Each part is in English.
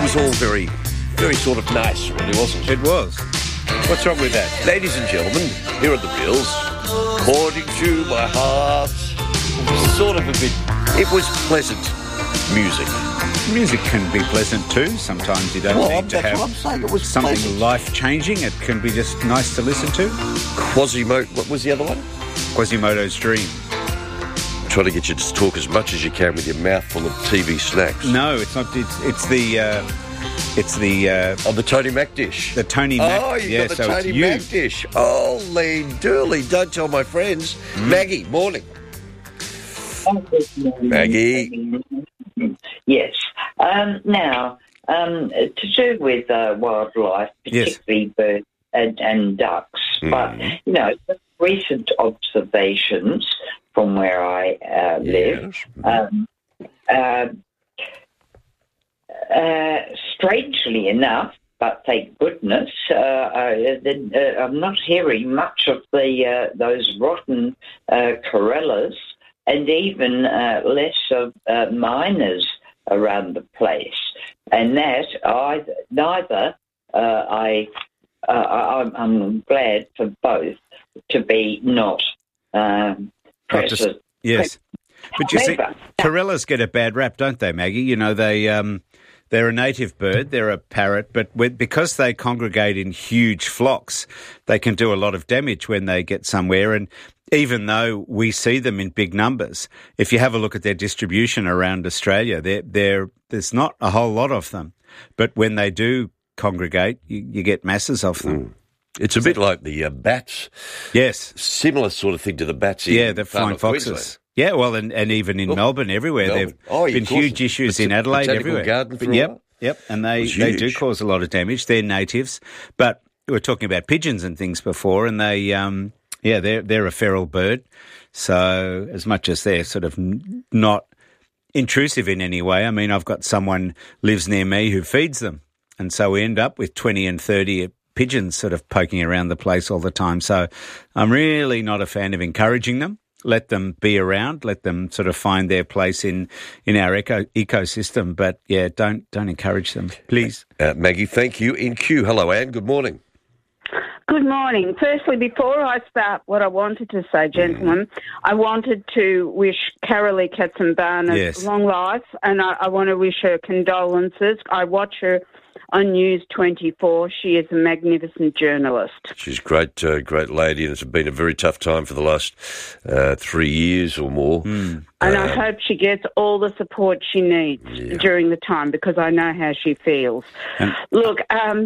was all very, very sort of nice, really, wasn't it? It was. What's wrong with that? Ladies and gentlemen, here are the Reels. According to my heart, sort of a bit. It was pleasant music. Music can be pleasant too. Sometimes you don't need to that's have what I'm saying. It was something pleasant. life-changing. It can be just nice to listen to. Quasimodo. What was the other one? Quasimodo's Dream. Trying to get you to talk as much as you can with your mouth full of TV snacks. No, it's not. It's the Oh, the Tony Mac dish. the Tony Mac. Oh, you got the so it's Tony you. Mac dish. Holy dooly. Don't tell my friends. Maggie, morning. Maggie. Yes. Now, to do with wildlife, Yes. particularly birds and ducks, but, recent observations from where I live, strangely enough, but thank goodness, I'm not hearing much of those rotten corellas, and even less of miners around the place. And that I'm glad for both to be not present. Yes. But you see, However, corellas get a bad rap, don't they, Maggie? You know, they're a native bird, they're a parrot, but because they congregate in huge flocks, they can do a lot of damage when they get somewhere. And even though we see them in big numbers, if you have a look at their distribution around Australia, there's not a whole lot of them. But when they do congregate, you get masses of them. It's a bit like the bats. Yes. Similar sort of thing to the bats in Yeah, the flying far north foxes. Queensland. Yeah, well, and even in Melbourne, everywhere. Melbourne. There've been huge issues in Adelaide, Botanical everywhere. Garden for a Yep, while. yep, and they was do huge. cause a lot of damage. They're natives, but we were talking about pigeons and things before, and they, they're a feral bird. So as much as they're sort of not intrusive in any way, I mean, I've got someone lives near me who feeds them, and so we end up with 20 and 30 pigeons sort of poking around the place all the time. So I'm really not a fan of encouraging them. Let them be around, let them sort of find their place in our ecosystem. But, yeah, don't encourage them, please. Maggie, thank you. In queue, hello, Anne. Good morning. Good morning. Firstly, before I start what I wanted to say, gentlemen, I wanted to wish Carolee Katzenbarner Yes. long life, and I want to wish her condolences. I watch her on News 24. She is a magnificent journalist. She's a great lady, and it's been a very tough time for the last 3 years or more. And I hope she gets all the support she needs during the time, because I know how she feels. Look,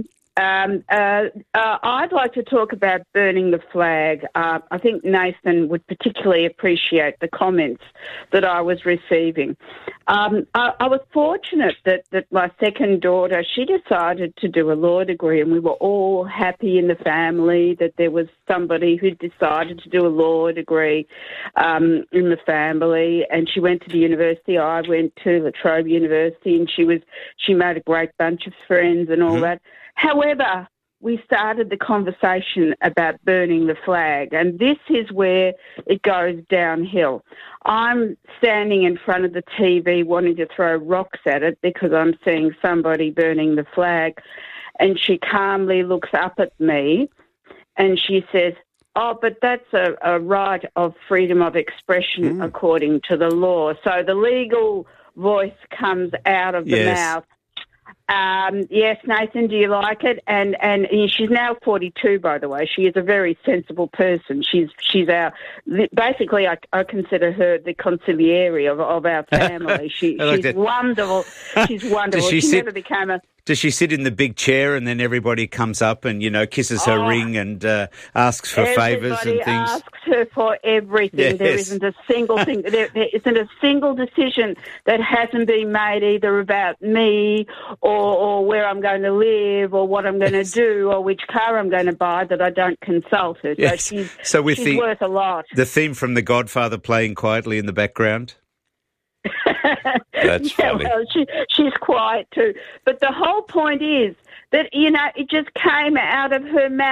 I'd like to talk about burning the flag. I think Nathan would particularly appreciate the comments that I was receiving. I was fortunate that my second daughter, she decided to do a law degree, and we were all happy in the family that there was somebody who decided to do a law degree in the family, and she went to the university. I went to La Trobe University, and she made a great bunch of friends and all that. However, we started the conversation about burning the flag, and this is where it goes downhill. I'm standing in front of the TV wanting to throw rocks at it because I'm seeing somebody burning the flag, and she calmly looks up at me and she says, "Oh, but that's a right of freedom of expression according to the law." So the legal voice comes out of the mouth. Yes, Nathan, do you like it? And she's now 42, by the way. She is a very sensible person. She's basically, I consider her the consigliere of our family. She's wonderful. She's wonderful. She never became a... Does she sit in the big chair and then everybody comes up and, kisses her ring and asks for favours and things? Everybody asks her for everything. Yes. There isn't a single thing. There isn't a single decision that hasn't been made either about me or where I'm going to live or what I'm going to do or which car I'm going to buy that I don't consult her. Yes. So she's worth a lot. The theme from The Godfather playing quietly in the background? That's funny. Well, she's quiet too. But the whole point is that, it just came out of her mouth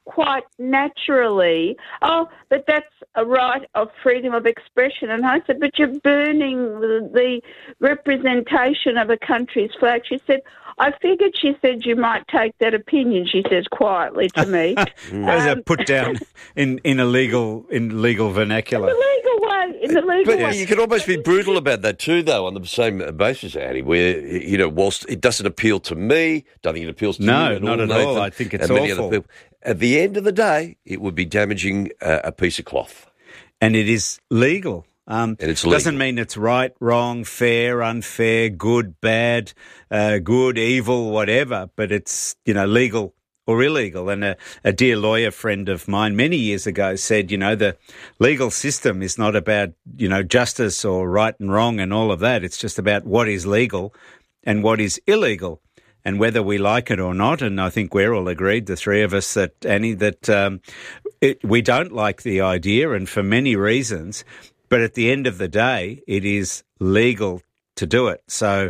quite naturally, "Oh, but that's a right of freedom of expression." And I said, "But you're burning the representation of a country's flag." She said, "I figured," she said, "you might take that opinion," she says quietly to me. As a put down in legal vernacular. In the legal But way. you can almost be brutal about that too, though, on the same basis, Annie, where, whilst it doesn't appeal to me, don't think it appeals to you No, at not all, at all. Nathan, I think it's and many awful. other people. At the end of the day, it would be damaging a piece of cloth. And it is legal. And it's It doesn't legal. mean it's right, wrong, fair, unfair, good, bad, good, evil, whatever, but it's, legal or illegal. And a dear lawyer friend of mine many years ago said, the legal system is not about, justice or right and wrong and all of that. It's just about what is legal and what is illegal, and whether we like it or not. And I think we're all agreed, the three of us, that, Annie, that we don't like the idea, and for many reasons. But at the end of the day, it is legal to do it. So,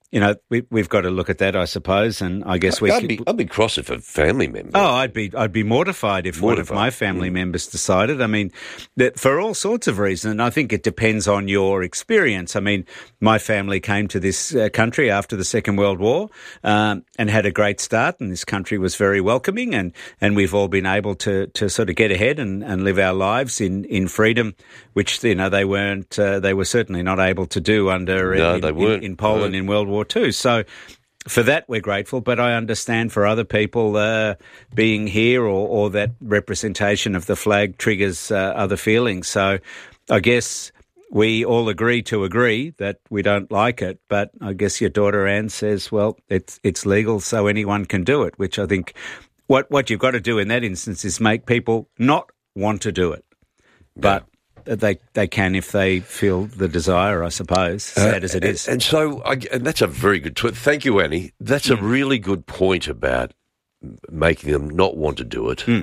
we've got to look at that, I suppose, and I guess I'd be cross if a family member. Oh, I'd be mortified if one of my family members decided. I mean, that for all sorts of reasons. And I think it depends on your experience. I mean, my family came to this country after the Second World War and had a great start, and this country was very welcoming, and we've all been able to sort of get ahead and live our lives in freedom, which they weren't. They were certainly not able to do under in Poland in World War II. So for that, we're grateful, but I understand for other people being here or that representation of the flag triggers other feelings. So I guess we all agree that we don't like it, but I guess your daughter Anne says, well, it's legal, so anyone can do it, which I think what you've got to do in that instance is make people not want to do it. But they can if they feel the desire, I suppose, sad as it is. And so, and that's a very good thank you, Annie. That's a really good point about making them not want to do it.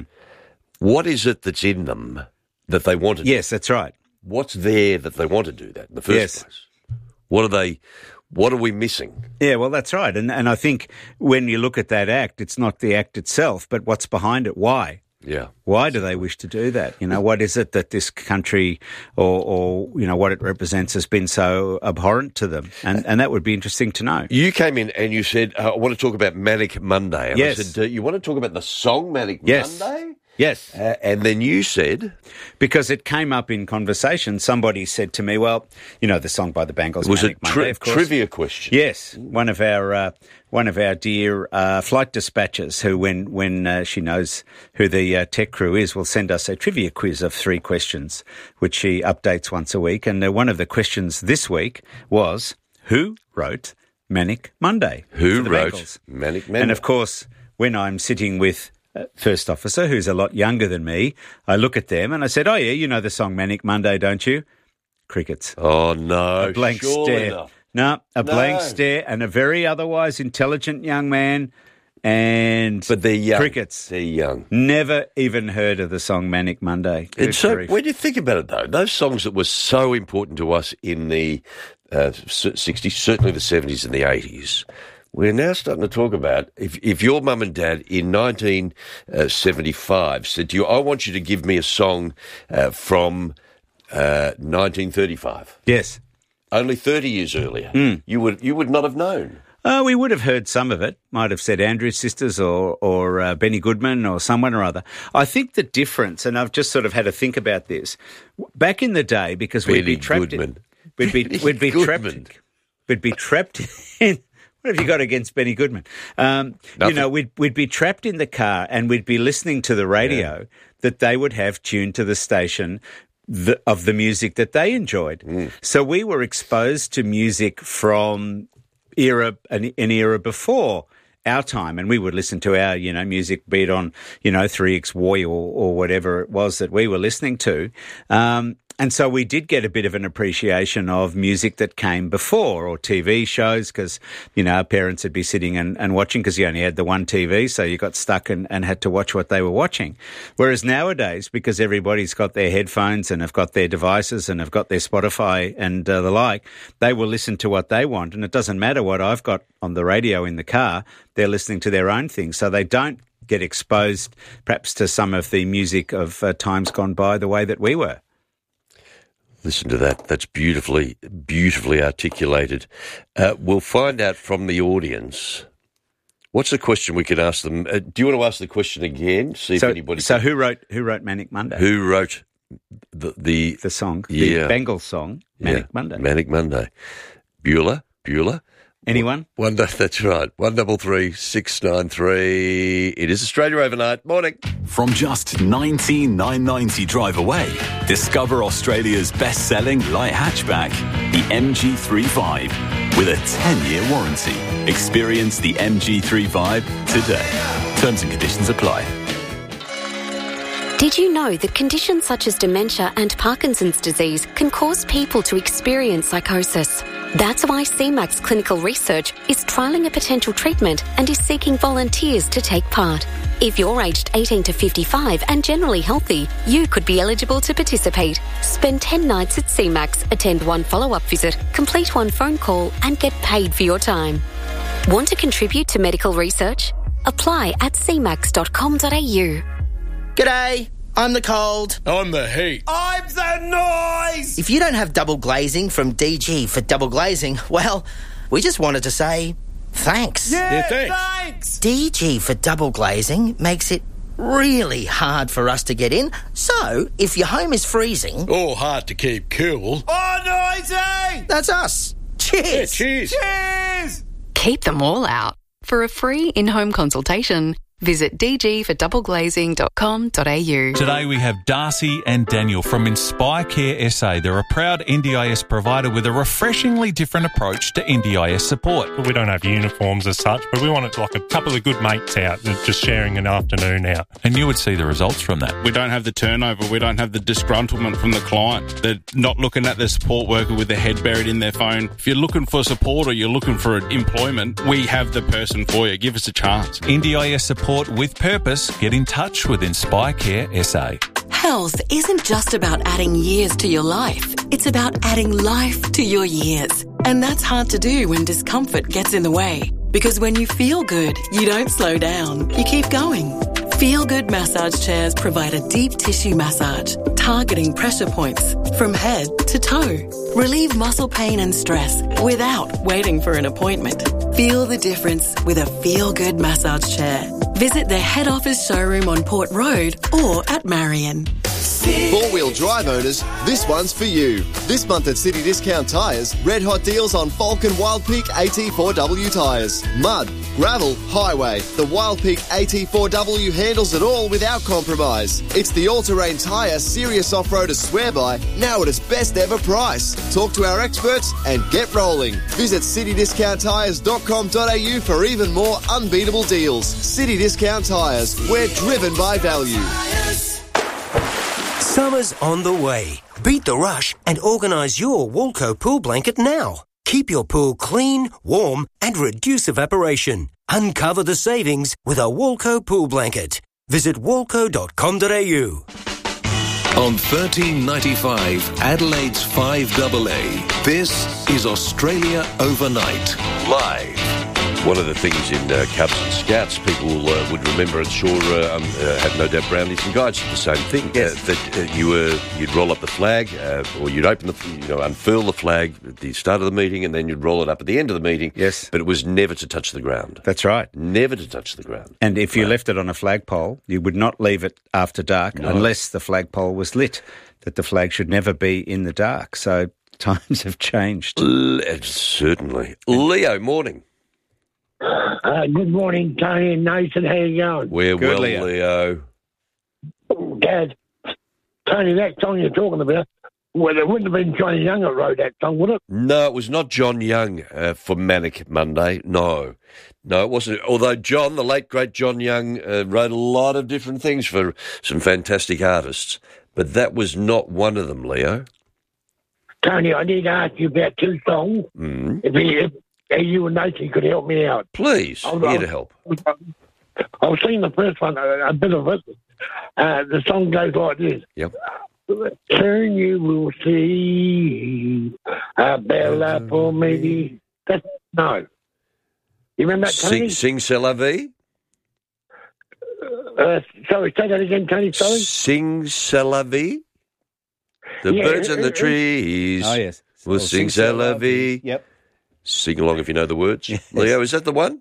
What is it that's in them that they want to do? Yes, that's right. What's there that they want to do that in the first place? What are we missing? Yeah, well, that's right. And I think when you look at that act, it's not the act itself, but what's behind it. Why? Yeah. Why do they wish to do that? What is it that this country or what it represents has been so abhorrent to them? And that would be interesting to know. You came in and you said, I want to talk about Manic Monday. And yes. I said, you want to talk about the song Manic Monday? Yes. And then you said? Because it came up in conversation. Somebody said to me, well, the song by the Bangles, it was Manic a Monday, of course. Trivia question. Yes. One of our dear flight dispatchers who, when she knows who the tech crew is, will send us a trivia quiz of 3 questions, which she updates once a week. And one of the questions this week was, who wrote Manic Monday? Who wrote Bangles? Manic Monday? And, of course, when I'm sitting with First Officer, who's a lot younger than me, I look at them and I said, oh, yeah, you know the song Manic Monday, don't you? Crickets. Oh, no. A blank stare. Enough. No, blank stare, and a very otherwise intelligent young man, but they're young. Crickets. They're young. Never even heard of the song Manic Monday. And so when you think about it, though, those songs that were so important to us in the 60s, certainly the 70s and the 80s, we're now starting to talk about if your mum and dad in 1975 said to you, I want you to give me a song from 1935. Yes. Only 30 years earlier, you would not have known. We would have heard some of it. Might have said Andrews Sisters or Benny Goodman or someone or other. I think the difference, and I've just sort of had to think about this, back in the day, because we'd be trapped in... We'd be trapped in... What have you got against Benny Goodman? We'd be trapped in the car and we'd be listening to the radio that they would have tuned to the station of the music that they enjoyed. So we were exposed to music from an era before our time, and we would listen to our, music, be it on, 3XY or whatever it was that we were listening to. And so we did get a bit of an appreciation of music that came before, or TV shows, because, our parents would be sitting and watching, because you only had the one TV, so you got stuck and had to watch what they were watching. Whereas nowadays, because everybody's got their headphones and have got their devices and have got their Spotify and the like, they will listen to what they want, and it doesn't matter what I've got on the radio in the car, they're listening to their own thing. So they don't get exposed perhaps to some of the music of times gone by the way that we were. Listen to that. That's beautifully articulated. We'll find out from the audience. What's the question we could ask them? Do you want to ask the question again? See if anybody. So who wrote Manic Monday? Who wrote the song? Yeah. The Bengal song, Manic Monday. Manic Monday. Bueller. Anyone? That's right. 133 693. It is Australia Overnight. Morning. From just $19,990 drive away, discover Australia's best-selling light hatchback, the MG35, with a 10-year warranty. Experience the MG35 today. Terms and conditions apply. Did you know that conditions such as dementia and Parkinson's disease can cause people to experience psychosis? That's why CMAX Clinical Research is trialling a potential treatment and is seeking volunteers to take part. If you're aged 18 to 55 and generally healthy, you could be eligible to participate. Spend 10 nights at CMAX, attend one follow-up visit, complete one phone call and get paid for your time. Want to contribute to medical research? Apply at cmax.com.au. G'day, I'm the cold. I'm the heat. I'm the noise! If you don't have double glazing from DG for double glazing, well, we just wanted to say thanks. Yeah, thanks. DG for double glazing makes it really hard for us to get in. So, if your home is freezing... Or hard to keep cool. Oh, noisy! That's us. Cheers. Yeah, cheers. Cheers! Keep them all out. For a free in-home consultation, visit dgfordoubleglazing.com.au. Today we have Darcy and Daniel from Inspire Care SA. They're a proud NDIS provider with a refreshingly different approach to NDIS support. We don't have uniforms as such, but we want it like a couple of good mates out just sharing an afternoon out. And you would see the results from that. We don't have the turnover. We don't have the disgruntlement from the client. They're not looking at the support worker with their head buried in their phone. If you're looking for support or you're looking for employment, we have the person for you. Give us a chance. NDIS support with purpose. Get in touch with Inspire Care SA. Health isn't just about adding years to your life. It's about adding life to your years. And that's hard to do when discomfort gets in the way. Because when you feel good, you don't slow down. You keep going. Feel Good massage chairs provide a deep tissue massage, targeting pressure points from head to toe. Relieve muscle pain and stress without waiting for an appointment. Feel the difference with a Feel Good massage chair. Visit their head office showroom on Port Road or at Marion. Four-wheel drive owners, this one's for you. This month at City Discount Tyres, red hot deals on Falcon Wild Peak AT4W tyres. Mud, gravel, highway. The Wild Peak AT4W handles it all without compromise. It's the all-terrain tyre serious off-roaders swear by, now at its best ever price. Talk to our experts and get rolling. Visit citydiscounttyres.com.au for even more unbeatable deals. City Discount Tyres, we're driven by value. Summer's on the way. Beat the rush and organise your Walco pool blanket now. Keep your pool clean, warm and reduce evaporation. Uncover the savings with a Walco pool blanket. Visit walco.com.au. On 1395 Adelaide's 5AA, this is Australia Overnight, live. One of the things in Cubs and Scouts, people would remember, and sure have no doubt brownies and guides did the same thing. Yes. You'd roll up the flag, or you'd open unfurl the flag at the start of the meeting, and then you'd roll it up at the end of the meeting. Yes. But it was never to touch the ground. That's right. Never to touch the ground. And if you left it on a flagpole, you would not leave it after dark unless the flagpole was lit, that the flag should never be in the dark. So times have changed. Certainly. Leo, morning. Good morning, Tony and Nathan. How you going? We're good, well, Leo. Dad, Tony, that song you're talking about, well, it wouldn't have been Johnny Young that wrote that song, would it? No, it was not John Young for Manic Monday. No, it wasn't. Although John, the late, great John Young, wrote a lot of different things for some fantastic artists, but that was not one of them, Leo. Tony, I need to ask you about two songs. If you and Nathan could help me out. Please, here to help. I'll sing the first one, a bit of it. The song goes like this. Yep. Soon you will see a bella for me. No. You remember that, Tony? Sing C'est la vie? Sorry, say that again, Tony. Sorry. Sing c'est la vie. The birds and the trees. Oh, yes. Will sing c'est la vie. Yep. Sing along if you know the words. Yes. Leo, is that the one?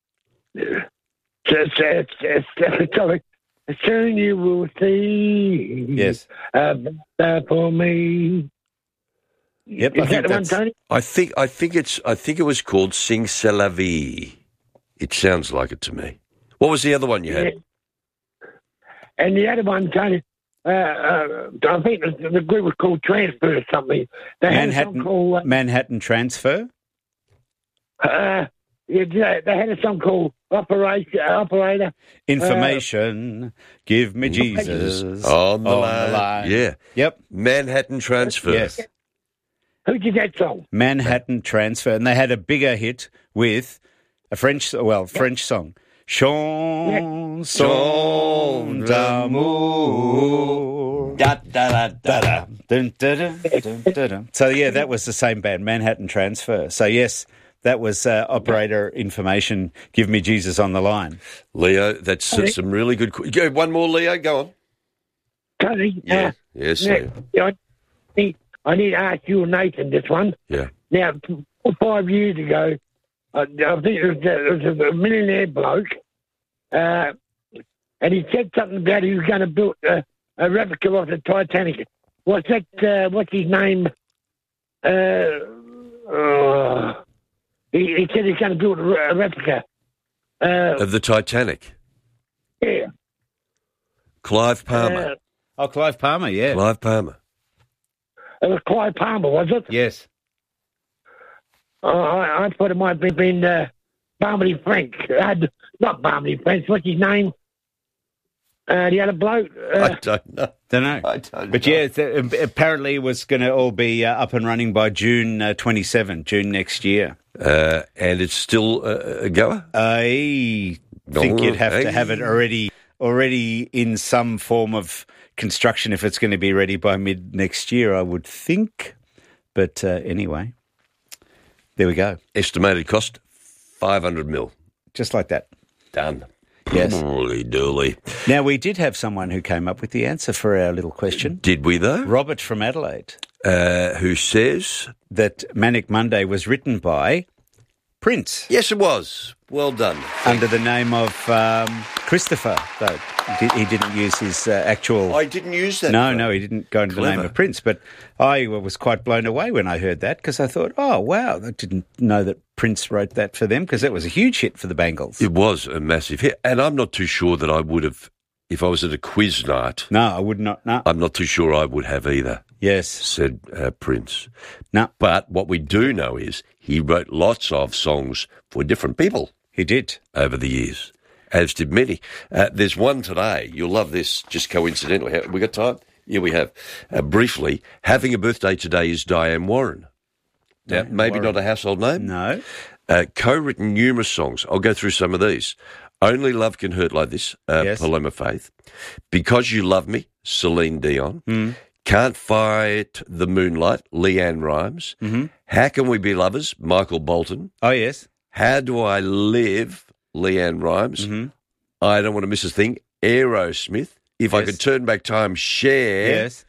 Sorry. Soon you will see. Yes. For me. Yep. Is that the one, Tony? I think it was called Sing c'est la vie. It sounds like it to me. What was the other one you had? And the other one, Tony, I think the group was called Transfer or something. They had a song called Manhattan Transfer? they had a song called Operator. Information, give me Jesus. On the line. Yeah. Yep. Manhattan Transfer. Yes. Who did that song? Manhattan Transfer. And they had a bigger hit with a French song. Chanson d'amour. Da, da, da, da, da. Dun, da, da, dun, da, da. So, yeah, that was the same band, Manhattan Transfer. So, yes, that was Operator Information, Give Me Jesus on the Line. Leo, that's some really good... One more, Leo, go on. Tony, yes, Leo. I need to ask you and Nathan this one. Yeah. Now, 4 or 5 years ago, I think it was a millionaire bloke, and he said something about he was going to build a replica of the Titanic. What's his name? He said he's going to build a replica. Of the Titanic? Yeah. Clive Palmer. Clive Palmer, yeah. Clive Palmer. It was Clive Palmer, was it? Yes. I thought it might have been Barmody Frank. Not Barmody Frank. What's his name? The other bloke. I don't know. But yeah, apparently it was going to all be up and running by June 27, June next year. And it's still a goer? I think you'd have to have it already in some form of construction if it's going to be ready by mid next year, I would think. But anyway, there we go. Estimated cost, 500 mil. Just like that. Done. Yes. Holy dooly. Now, we did have someone who came up with the answer for our little question. Did we, though? Robert from Adelaide. Who says? That Manic Monday was written by Prince. Yes, it was. Well done. Under the name of Christopher, though. He didn't use his actual... I didn't use that. No, he didn't go under the name of Prince. But I was quite blown away when I heard that because I thought, oh, wow, I didn't know that Prince wrote that for them because that was a huge hit for the Bangles. It was a massive hit. And I'm not too sure that I would have, if I was at a quiz night... No, I would not. No. I'm not too sure I would have either. Yes. Said Prince. No. But what we do know is he wrote lots of songs for different people. He did. Over the years, as did many. There's one today. You'll love this, just coincidentally. Have we got time? Yeah, we have. Briefly, having a birthday today is Diane Warren. Now, maybe not a household name. No. Co-written numerous songs. I'll go through some of these. Only Love Can Hurt Like This, Yes. Paloma Faith. Because You Love Me, Celine Dion. Mm. Can't Fight the Moonlight, Leanne Rimes. Mm-hmm. How Can We Be Lovers, Michael Bolton. Oh, yes. How Do I Live, Leanne Rimes. Mm-hmm. I Don't Want to Miss a Thing, Aerosmith. If I Yes. Could Turn Back Time, Cher. Yes.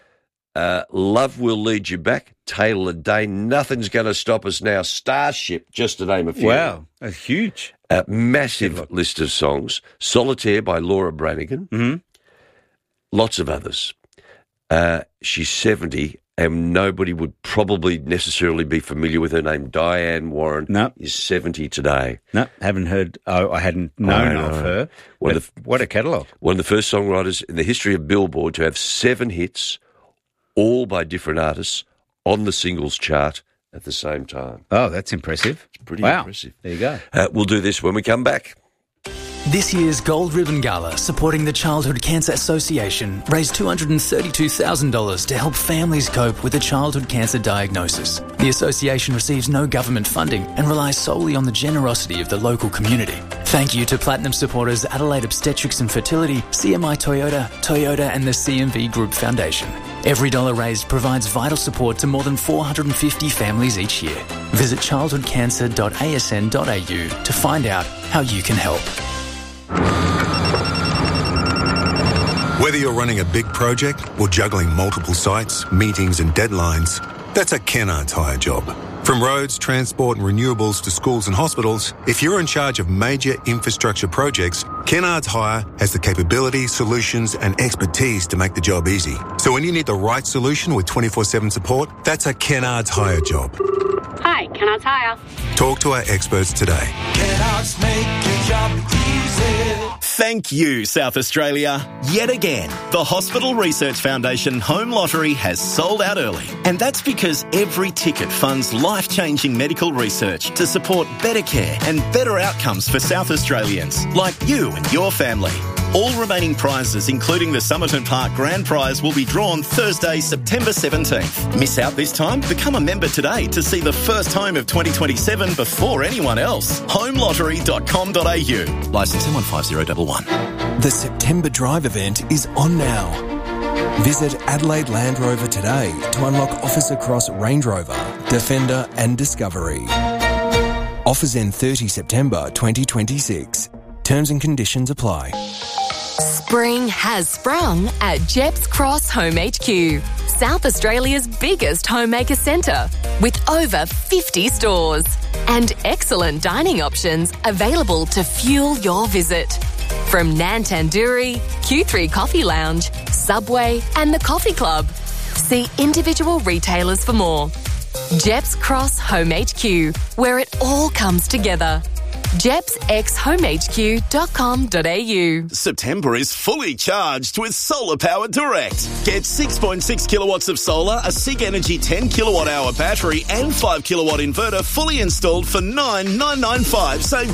Love Will Lead You Back, Taylor Dane. Nothing's Going to Stop Us Now, Starship, just to name a few. Wow, a huge. Massive list of songs. Solitaire by Laura Branigan. Mm-hmm. Lots of others. She's 70 and nobody would probably necessarily be familiar with her name. Diane Warren is 70 today. No, haven't heard. Oh, I hadn't known of her. What a catalogue. One of the first songwriters in the history of Billboard to have 7 hits, all by different artists, on the singles chart at the same time. Oh, that's impressive. It's pretty wow. impressive. There you go. We'll do this when we come back. This year's Gold Ribbon Gala, supporting the Childhood Cancer Association, raised $232,000 to help families cope with a childhood cancer diagnosis. The association receives no government funding and relies solely on the generosity of the local community. Thank you to Platinum supporters Adelaide Obstetrics and Fertility, CMI Toyota and the CMV Group Foundation. Every dollar raised provides vital support to more than 450 families each year. Visit childhoodcancer.asn.au to find out how you can help. Whether you're running a big project or juggling multiple sites, meetings and deadlines, that's a Kennards Hire job. From roads, transport and renewables to schools and hospitals, if you're in charge of major infrastructure projects, Kennards Hire has the capability, solutions and expertise to make the job easy. So when you need the right solution with 24/7 support, that's a Kennards Hire job. Hi, Kennards Hire. Talk to our experts today. Kennards make your job easy. Thank you, South Australia. Yet again, the Hospital Research Foundation Home Lottery has sold out early. And that's because every ticket funds life-changing medical research to support better care and better outcomes for South Australians, like you and your family. All remaining prizes, including the Somerton Park Grand Prize, will be drawn Thursday, September 17th. Miss out this time? Become a member today to see the first home of 2027 before anyone else. homelottery.com.au. Licence M150111. The September Drive event is on now. Visit Adelaide Land Rover today to unlock offers across Range Rover, Defender and Discovery. Offers end 30 September 2026. Terms and conditions apply. Spring has sprung at Jeps Cross Home HQ, South Australia's biggest homemaker centre, with over 50 stores and excellent dining options available to fuel your visit. From Nan Tandoori, Q3 Coffee Lounge, Subway and the Coffee Club. See individual retailers for more. Jeps Cross Home HQ, where it all comes together. jepsxhomehq.com.au. September is fully charged with Solar Power Direct. Get 6.6 kilowatts of solar, a SIG Energy 10 kilowatt hour battery and 5 kilowatt inverter fully installed for $9,995. Save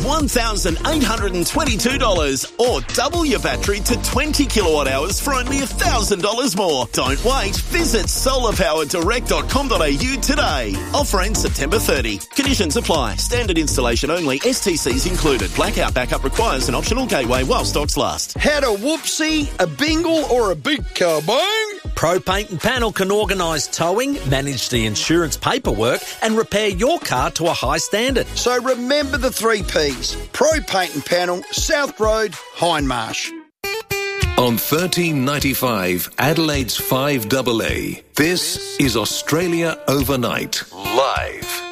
$1,822 or double your battery to 20 kilowatt hours for only $1,000 more. Don't wait. Visit solarpowerdirect.com.au today. Offer ends September 30. Conditions apply. Standard installation only. STCs included. Blackout backup requires an optional gateway while stocks last. Had a whoopsie, a bingle or a big kaboom? Pro Paint and Panel can organise towing, manage the insurance paperwork and repair your car to a high standard. So remember the 3 Ps. Pro Paint and Panel, South Road, Hindmarsh. On 1395 Adelaide's 5AA, this is Australia Overnight, live.